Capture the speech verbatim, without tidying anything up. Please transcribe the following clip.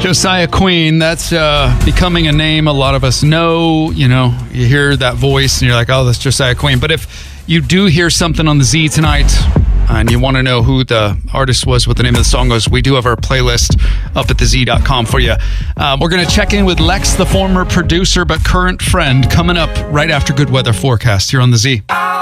Josiah Queen, that's uh, becoming a name a lot of us know. You know, you hear that voice and you're like, oh, that's Josiah Queen. But if you do hear something on the Z tonight and you want to know who the artist was, what the name of the song was, we do have our playlist up at the z dot com for you. Uh, we're going to check in with Lex, the former producer but current friend, coming up right after Good Weather Forecast here on the Z.